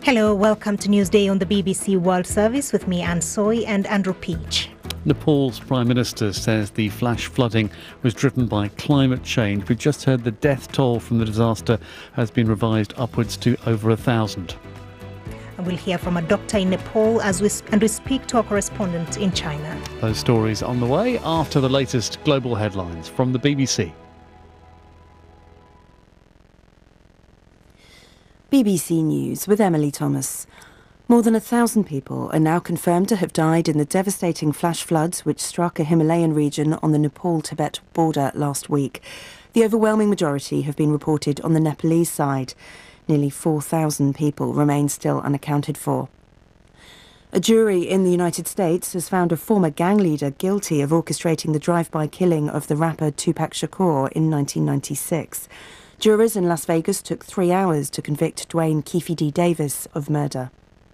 Hello, welcome to Newsday on the BBC World Service with me, Anne Soy, and Andrew Peach. Nepal's Prime Minister says the flash flooding was driven by climate change. We just heard the death toll from the disaster has been revised upwards to over 1,000. And we'll hear from a doctor in Nepal and we speak to our correspondent in China. Those stories on the way after the latest global headlines from the BBC. BBC News with Emily Thomas. More than 1,000 people are now confirmed to have died in the devastating flash floods which struck a Himalayan region on the Nepal-Tibet border last week. The overwhelming majority have been reported on the Nepalese side. Nearly 4,000 people remain still unaccounted for. A jury in the United States has found a former gang leader guilty of orchestrating the drive-by killing of the rapper Tupac Shakur in 1996. Jurors in Las Vegas took 3 hours to convict Dwayne Keefe D. Davis of murder.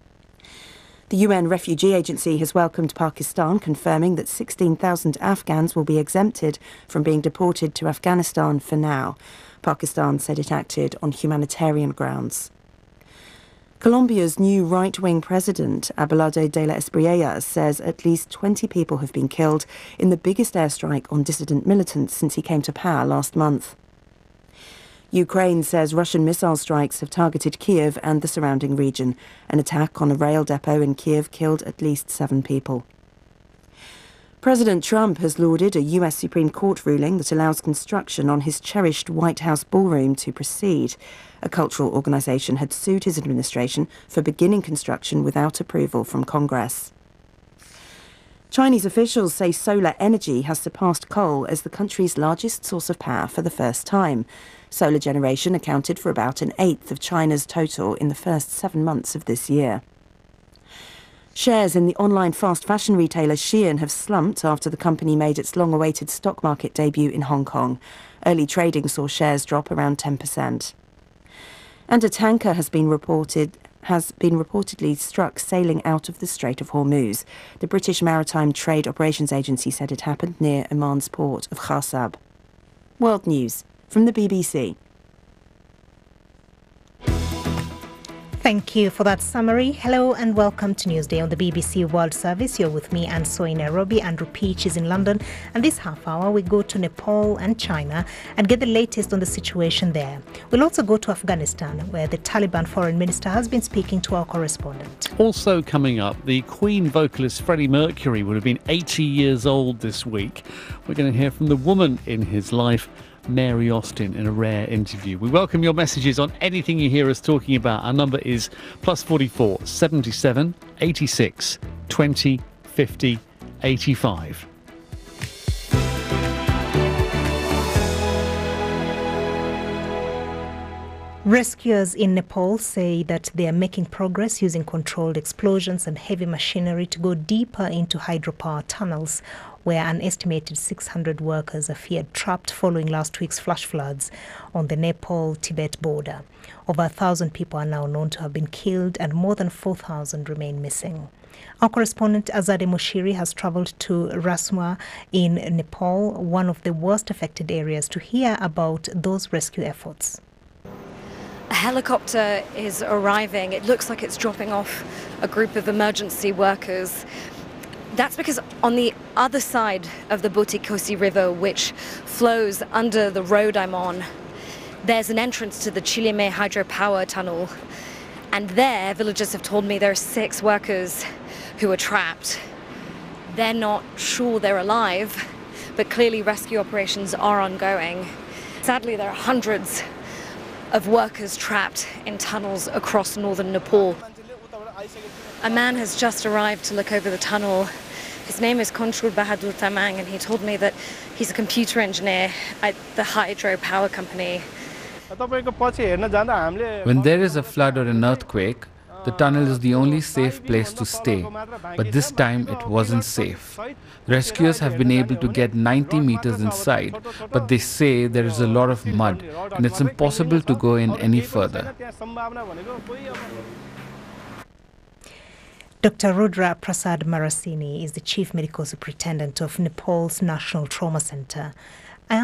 The UN Refugee Agency has welcomed Pakistan, confirming that 16,000 Afghans will be exempted from being deported to Afghanistan for now. Pakistan said it acted on humanitarian grounds. Colombia's new right-wing president, Abelardo de la Espriella, says at least 20 people have been killed in the biggest airstrike on dissident militants since he came to power last month. Ukraine says Russian missile strikes have targeted Kiev and the surrounding region. An attack on a rail depot in Kiev killed at least 7 people. President Trump has lauded a US Supreme Court ruling that allows construction on his cherished White House ballroom to proceed. A cultural organization had sued his administration for beginning construction without approval from Congress. Chinese officials say solar energy has surpassed coal as the country's largest source of power for the first time. Solar generation accounted for about 1/8 of China's total in the first 7 months of this year. Shares in the online fast fashion retailer Shein have slumped after the company made its long-awaited stock market debut in Hong Kong. Early trading saw shares drop around 10%. And a tanker has been reportedly struck sailing out of the Strait of Hormuz. The British Maritime Trade Operations Agency said it happened near Oman's port of Kharsab. World News from the BBC. Thank you for that summary. Hello and welcome to Newsday on the BBC World Service. You're with me, Anne Soy, in Nairobi. Andrew Peach is in London. And this half hour, we go to Nepal and China and get the latest on the situation there. We'll also go to Afghanistan, where the Taliban foreign minister has been speaking to our correspondent. Also coming up, the Queen vocalist Freddie Mercury would have been 80 years old this week. We're going to hear from the woman in his life, Mary Austin, in a rare interview. We welcome your messages on anything you hear us talking about. Our number is +44 77 86 20 50 85. Rescuers in Nepal say that they are making progress using controlled explosions and heavy machinery to go deeper into hydropower tunnels, where an estimated 600 workers are feared trapped following last week's flash floods on the Nepal-Tibet border. Over 1,000 people are now known to have been killed and more than 4,000 remain missing. Our correspondent Azadeh Moshiri has travelled to Rasua in Nepal, one of the worst affected areas, to hear about those rescue efforts. A helicopter is arriving. It looks like it's dropping off a group of emergency workers. That's because on the other side of the Butikosi River, which flows under the road I'm on, there's an entrance to the Chilime hydropower tunnel. And there, villagers have told me there are 6 workers who are trapped. They're not sure they're alive, but clearly rescue operations are ongoing. Sadly, there are hundreds of workers trapped in tunnels across northern Nepal. A man has just arrived to look over the tunnel. His name is Konchul Bahadur Tamang, and he told me that he's a computer engineer at the hydropower company. When there is a flood or an earthquake, the tunnel is the only safe place to stay, but this time it wasn't safe. Rescuers have been able to get 90 meters inside, but they say there is a lot of mud and it's impossible to go in any further. Dr. Rudra Prasad Marasini is the Chief Medical Superintendent of Nepal's National Trauma Center.